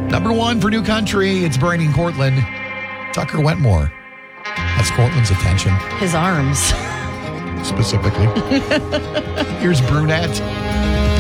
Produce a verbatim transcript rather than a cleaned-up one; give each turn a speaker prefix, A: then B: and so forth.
A: Number one for New Country, it's Braining Cortland. Tucker Wentmore. That's Cortland's attention.
B: His arms.
A: Specifically. Here's Brunette.